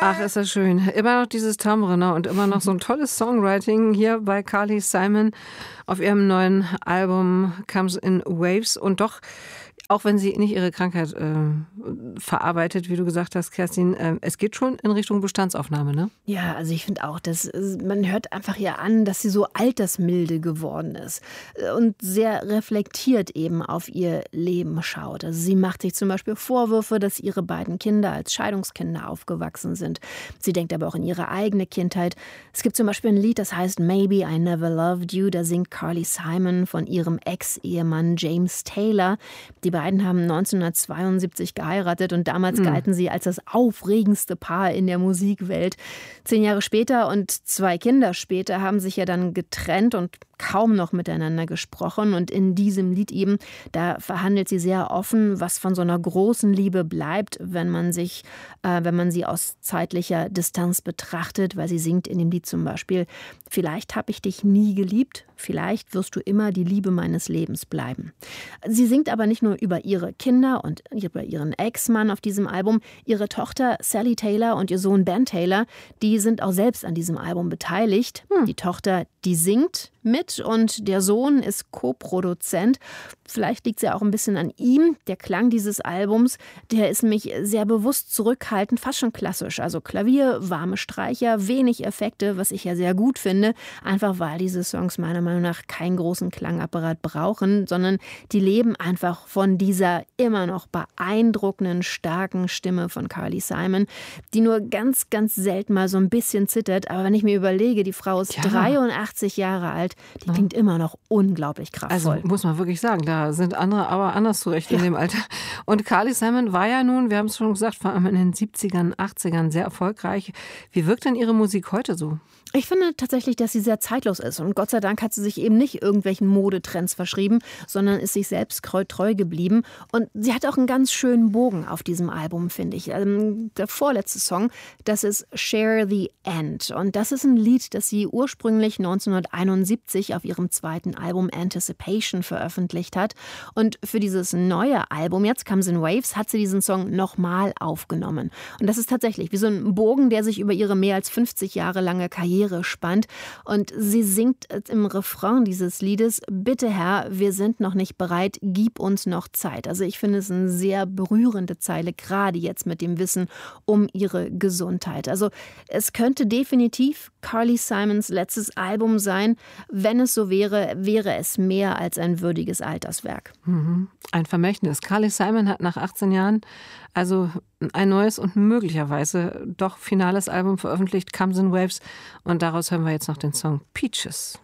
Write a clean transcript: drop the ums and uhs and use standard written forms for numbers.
Ach, ist das schön. Immer noch dieses Timbre, ne? Und immer noch so ein tolles Songwriting hier bei Carly Simon auf ihrem neuen Album Comes in Waves. Und doch, auch wenn sie nicht ihre Krankheit verarbeitet, wie du gesagt hast, Kerstin, es geht schon in Richtung Bestandsaufnahme, ne? Ja, also ich finde auch, man hört einfach ihr an, dass sie so altersmilde geworden ist und sehr reflektiert eben auf ihr Leben schaut. Also sie macht sich zum Beispiel Vorwürfe, dass ihre beiden Kinder als Scheidungskinder aufgewachsen sind. Sie denkt aber auch in ihre eigene Kindheit. Es gibt zum Beispiel ein Lied, das heißt Maybe I Never Loved You. Da singt Carly Simon von ihrem Ex-Ehemann James Taylor. Die beiden haben 1972 geheiratet und damals galten sie als das aufregendste Paar in der Musikwelt. 10 Jahre später und 2 Kinder später haben sich ja dann getrennt und kaum noch miteinander gesprochen. Und in diesem Lied eben, da verhandelt sie sehr offen, was von so einer großen Liebe bleibt, wenn man sie aus zeitlicher Distanz betrachtet, weil sie singt in dem Lied zum Beispiel: Vielleicht habe ich dich nie geliebt, vielleicht wirst du immer die Liebe meines Lebens bleiben. Sie singt aber nicht nur über ihre Kinder und über ihren Ex-Mann auf diesem Album. Ihre Tochter Sally Taylor und ihr Sohn Ben Taylor, die sind auch selbst an diesem Album beteiligt. Die Tochter, die singt mit und der Sohn ist Co-Produzent. Vielleicht liegt es ja auch ein bisschen an ihm. Der Klang dieses Albums, der ist nämlich sehr bewusst zurückhaltend, fast schon klassisch. Also Klavier, warme Streicher, wenig Effekte, was ich ja sehr gut finde. Einfach weil diese Songs meiner Meinung nach keinen großen Klangapparat brauchen, sondern die leben einfach von dieser immer noch beeindruckenden, starken Stimme von Carly Simon, die nur ganz, ganz selten mal so ein bisschen zittert. Aber wenn ich mir überlege, die Frau ist 83 Jahre alt, die klingt immer noch unglaublich kraftvoll. Also muss man wirklich sagen, da sind andere aber anders zurecht in dem Alter. Und Carly Simon war ja nun, wir haben es schon gesagt, vor allem in den 70ern, 80ern sehr erfolgreich. Wie wirkt denn ihre Musik heute so? Ich finde tatsächlich, dass sie sehr zeitlos ist. Und Gott sei Dank hat sie sich eben nicht irgendwelchen Modetrends verschrieben, sondern ist sich selbst treu geblieben. Und sie hat auch einen ganz schönen Bogen auf diesem Album, finde ich. Der vorletzte Song, das ist Share the End. Und das ist ein Lied, das sie ursprünglich 1971 auf ihrem zweiten Album Anticipation veröffentlicht hat. Und für dieses neue Album, jetzt Comes in Waves, hat sie diesen Song nochmal aufgenommen. Und das ist tatsächlich wie so ein Bogen, der sich über ihre mehr als 50 Jahre lange Karriere spannt. Und sie singt im Refrain dieses Liedes: Bitte Herr, wir sind noch nicht bereit, gib uns noch Zeit. Also ich finde es eine sehr berührende Zeile, gerade jetzt mit dem Wissen um ihre Gesundheit. Also es könnte definitiv Carly Simons letztes Album sein. Wenn es so wäre, wäre es mehr als ein würdiges Alterswerk. Ein Vermächtnis. Carly Simon hat nach 18 Jahren also ein neues und möglicherweise doch finales Album veröffentlicht, Comes in Waves. Und daraus hören wir jetzt noch den Song Peaches.